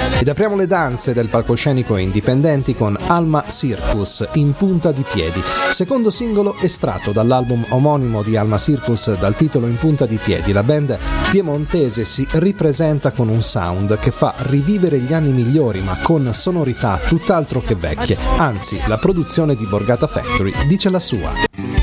Ed apriamo le danze del palcoscenico indipendenti con Alma Circus, In punta di piedi, secondo singolo estratto dall'album omonimo di Alma Circus dal titolo In punta di piedi. La band piemontese si ripresenta con un sound che fa rivivere gli anni migliori, ma con sonorità tutt'altro che vecchie. Anzi, la produzione di Borgata Factory dice la sua.